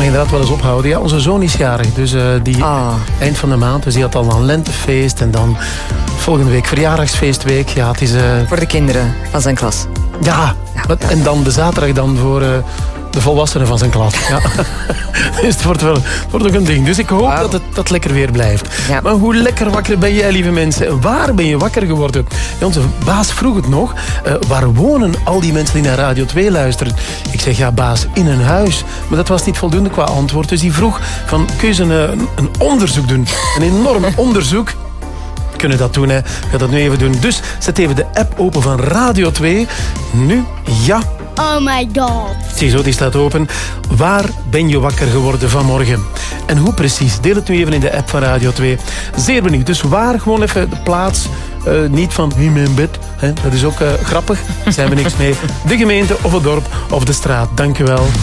inderdaad wel eens ophouden. Ja, onze zoon is jarig, dus eind van de maand. Dus die had al een lentefeest en dan volgende week verjaardagsfeestweek. Ja, het is... Voor de kinderen van zijn klas. Ja. En dan de zaterdag dan voor de volwassenen van zijn klas. Ja. Dus het wordt ook een ding. Dus ik hoop dat het lekker weer blijft. Ja. Maar hoe lekker wakker ben jij, lieve mensen? Waar ben je wakker geworden? Ja, onze baas vroeg het nog. Waar wonen al die mensen die naar Radio 2 luisteren? Ik zeg, ja baas, in een huis. Maar dat was niet voldoende qua antwoord. Dus die vroeg, kun je een onderzoek doen? Een enorm onderzoek. Kunnen dat doen, hè? Ik ga dat nu even doen. Dus zet even de app open van Radio 2. Nu, ja. Oh my god. Ziezo, die staat open. Waar ben je wakker geworden vanmorgen? En hoe precies? Deel het nu even in de app van Radio 2. Zeer benieuwd. Dus waar, gewoon even de plaats. Niet van wie mijn bed. Hè? Dat is ook grappig. Daar zijn we niks mee. De gemeente of het dorp of de straat. Dank je wel.